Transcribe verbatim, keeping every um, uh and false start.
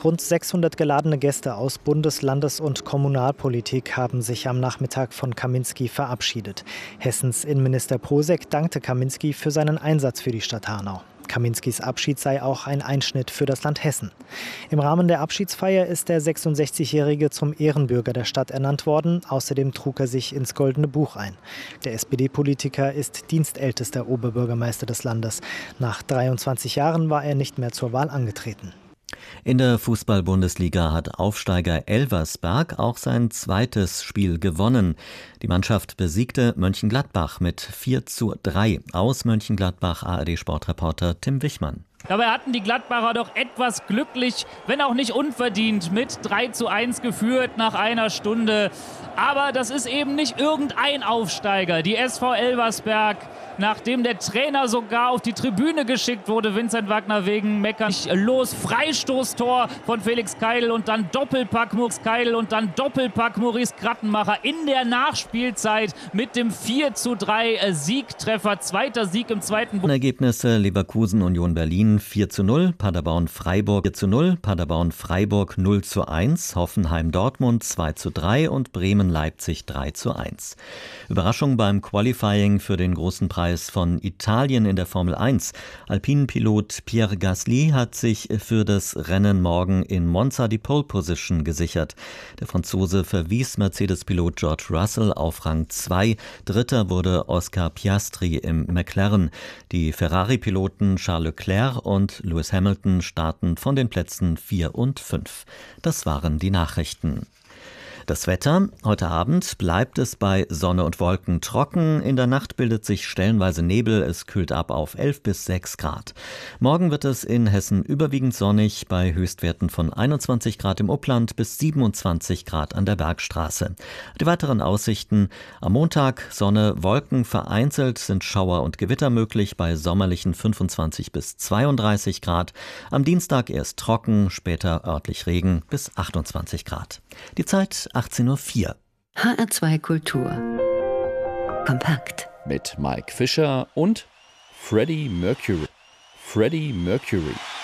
Rund sechshundert geladene Gäste aus Bundes-, Landes- und Kommunalpolitik haben sich am Nachmittag von Kaminski verabschiedet. Hessens Innenminister Posek dankte Kaminski für seinen Einsatz für die Stadt Hanau. Kaminskis Abschied sei auch ein Einschnitt für das Land Hessen. Im Rahmen der Abschiedsfeier ist der sechsundsechzigjährige zum Ehrenbürger der Stadt ernannt worden. Außerdem trug er sich ins Goldene Buch ein. Der S P D-Politiker ist dienstältester Oberbürgermeister des Landes. Nach dreiundzwanzig Jahren war er nicht mehr zur Wahl angetreten. In der Fußball-Bundesliga hat Aufsteiger Elversberg auch sein zweites Spiel gewonnen. Die Mannschaft besiegte Mönchengladbach mit vier zu drei. Aus Mönchengladbach A R D-Sportreporter Tim Wichmann. Dabei hatten die Gladbacher doch etwas glücklich, wenn auch nicht unverdient, mit drei zu eins geführt nach einer Stunde. Aber das ist eben nicht irgendein Aufsteiger. Die S V Elversberg, nachdem der Trainer sogar auf die Tribüne geschickt wurde, Vincent Wagner wegen Meckern, los, Freistoßtor von Felix Keidel und dann Doppelpack Maurice Keidel und dann Doppelpack Maurice Krattenmacher in der Nachspielzeit mit dem vier zu drei Siegtreffer, zweiter Sieg im zweiten Bund. Ergebnisse: Leverkusen Union Berlin vier zu null, Paderborn Freiburg vier zu null, Paderborn Freiburg null zu eins, Hoffenheim Dortmund zwei zu drei und Bremen Leipzig drei zu eins. Überraschung beim Qualifying für den großen Preis von Italien in der Formel eins. Alpinenpilot Pierre Gasly hat sich für das Rennen morgen in Monza die Pole Position gesichert. Der Franzose verwies Mercedes-Pilot George Russell auf Rang zwei. Dritter wurde Oscar Piastri im McLaren. Die Ferrari-Piloten Charles Leclerc und Lewis Hamilton starten von den Plätzen vier und fünf. Das waren die Nachrichten. Das Wetter: Heute Abend bleibt es bei Sonne und Wolken trocken. In der Nacht bildet sich stellenweise Nebel. Es kühlt ab auf elf bis sechs Grad. Morgen wird es in Hessen überwiegend sonnig bei Höchstwerten von einundzwanzig Grad im Upland bis siebenundzwanzig Grad an der Bergstraße. Die weiteren Aussichten: Am Montag Sonne, Wolken, vereinzelt sind Schauer und Gewitter möglich bei sommerlichen fünfundzwanzig bis zweiunddreißig Grad. Am Dienstag erst trocken, später örtlich Regen bis achtundzwanzig Grad. Die Zeit achtzehn Uhr vier. H R zwei Kultur. Kompakt. Mit Mike Fischer und Freddie Mercury. Freddie Mercury.